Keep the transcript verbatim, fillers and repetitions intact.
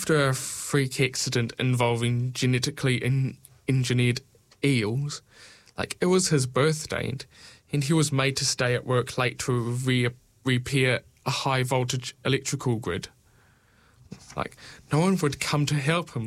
after a freak accident involving genetically in- engineered eels, like, it was his birthday, and, and he was made to stay at work late to re- repair a high-voltage electrical grid. Like, no one would come to help him.